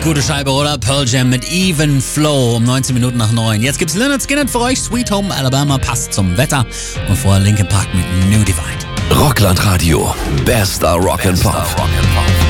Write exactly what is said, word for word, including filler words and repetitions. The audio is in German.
Richtig gute Scheibe, oder? Pearl Jam mit Even Flow um neunzehn Minuten nach neun. Jetzt gibt's Lynyrd Skynyrd für euch. Sweet Home Alabama passt zum Wetter. Und vorher Linkin Park mit New Divide. Rockland Radio. Bester Rock and Pop.